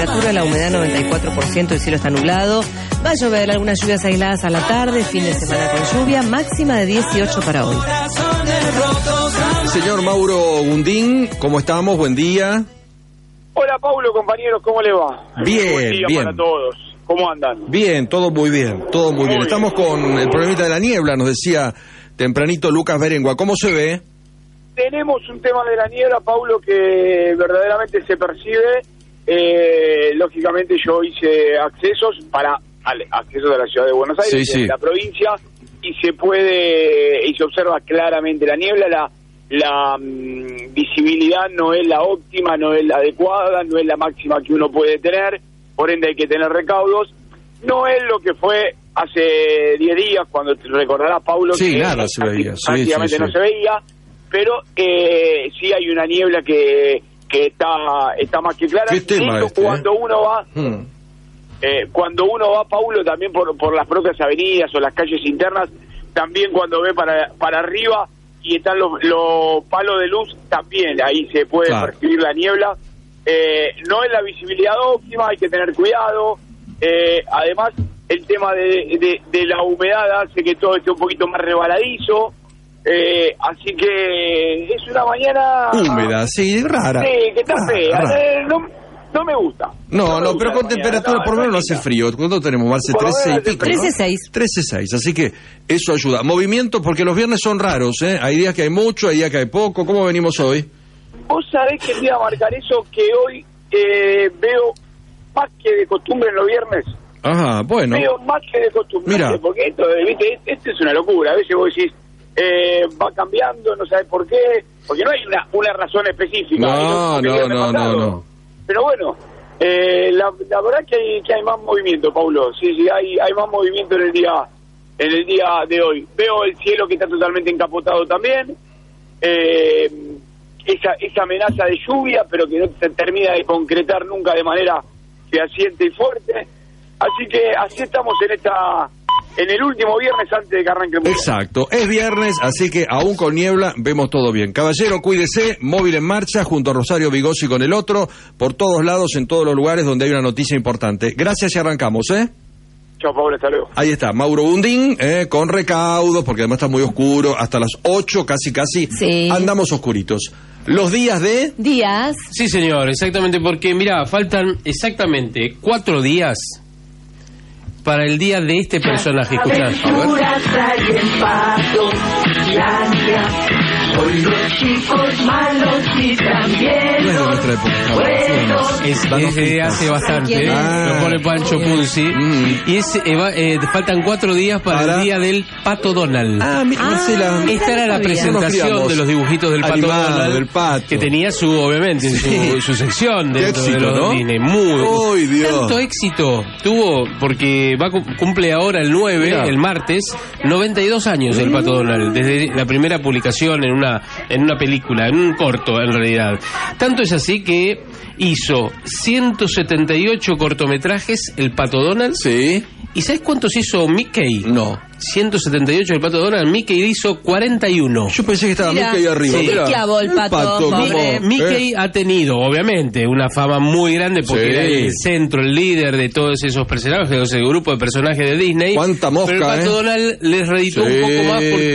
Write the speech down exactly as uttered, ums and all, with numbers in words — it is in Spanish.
La humedad noventa y cuatro por ciento, el cielo está nublado. Va a llover algunas lluvias aisladas a la tarde, fin de semana con lluvia, máxima de dieciocho para hoy. Señor Mauro Gundín, ¿cómo estamos? Buen día. Hola, Paulo, compañeros, ¿cómo le va? Bien, Buen día bien. para todos. ¿Cómo andan? Bien, todo muy bien, todo muy, muy bien. bien. Estamos con el problemita de la niebla, nos decía tempranito Lucas Berengua. ¿Cómo se ve? Tenemos un tema de la niebla, Paulo, que verdaderamente se percibe. Eh, lógicamente yo hice accesos para al, accesos de la ciudad de Buenos Aires, sí, sí. de la provincia, y se puede, y se observa claramente la niebla, la, la mm, visibilidad no es la óptima, no es la adecuada, no es la máxima que uno puede tener, por ende hay que tener recaudos. No es lo que fue hace diez días, cuando te recordarás, Paulo, sí, que nada se veía, sí, prácticamente sí, no sí. se veía, pero eh, sí hay una niebla que que está está más que clara. ¿Qué tema Esto este, cuando eh? uno va Hmm. eh, cuando uno va, Paulo, también por por las propias avenidas o las calles internas, también cuando ve para para arriba y están los, los palos de luz, también ahí se puede Claro. percibir la niebla. Eh, no es la visibilidad óptima, hay que tener cuidado. Eh, además, el tema de, de, de la humedad hace que todo esté un poquito más rebaladizo. Eh, así que es una mañana Húmeda, sí, rara. Sí, que está Rara, fea. rara. Eh, no, no me gusta. No, me no, gusta pero la con mañana, temperatura, no, por lo menos no no hace linda. frío. ¿Cuánto tenemos, Marce? Por lo trece y menos hace pico, frío. ¿no? trece seis. trece seis, así que eso ayuda. Movimiento, porque los viernes son raros, ¿eh? Hay días que hay mucho, hay días que hay poco. ¿Cómo venimos hoy? Vos sabés que te iba a marcar eso, que hoy eh, veo más que de costumbre en los viernes. Ajá, bueno. Veo más que de costumbre. Mira. Porque esto, viste, esto es una locura. A veces vos decís, eh, va cambiando, no sabes por qué. Porque no hay una, una razón específica. No, Hay no, viernes no, pasado. no, no. Pero bueno, eh, la, la verdad que hay, que hay más movimiento, Paulo. Sí, sí, hay, hay más movimiento en el día en el día de hoy. Veo el cielo que está totalmente encapotado también. Eh, esa, esa amenaza de lluvia, pero que no se termina de concretar nunca de manera fehaciente y fuerte. Así que así estamos en esta en el último viernes antes de que arranque el mundial. Exacto, es viernes, así que aún con niebla vemos todo bien. Caballero, cuídese, móvil en marcha junto a Rosario Vigossi con el otro, por todos lados, en todos los lugares donde hay una noticia importante. Gracias y arrancamos, ¿eh? Chao, Pablo, hasta luego. Ahí está, Mauro Gundín, eh, con recaudos, porque además está muy oscuro, hasta las ocho casi casi Sí. andamos oscuritos. Los días de... Días. Sí, señor, exactamente, porque mirá, faltan exactamente cuatro días para el día de este personaje. Escuchá, a ver. Aventuras hay en Pato, Islandia. Hoy los chicos malos y también No es de los nuestra época, buenos. Es, Danos es de pistas. hace bastante, ¿Quién es? Ah. lo pone Pancho Punzi. Mm. Y es, eh, va- eh, faltan cuatro días para, Para- el día del Pato Donald. Ah, mi- Ah, Marcela. Esta era la Nos presentación criamos de los dibujitos del Pato animados, Donald, del pato. que tenía su, obviamente, Sí. su, su sección Qué dentro éxito, de los ¿no? Disney. Muy ¡Ay, Dios! Tanto éxito tuvo, porque va a cum- cumple ahora el nueve, Mirá. el martes, noventa y dos años el Pato Donald, desde la primera publicación en una, en una película, en un corto en realidad. Tanto es así que hizo ciento setenta y ocho cortometrajes el Pato Donald. Sí. ¿Y sabes cuántos hizo Mickey? No. ciento setenta y ocho el Pato Donald, Mickey hizo cuarenta y uno. Yo pensé que estaba Mira, Mickey ahí arriba. sí. Mirá. Esclavo el pato, ¿cómo? pobre. ¿Eh? Mickey ha tenido, obviamente, una fama muy grande porque Sí. era el centro, el líder de todos esos personajes, de ese grupo de personajes de Disney. Cuánta mosca, Pero el Pato ¿eh? Donald les reeditó Sí. un poco más porque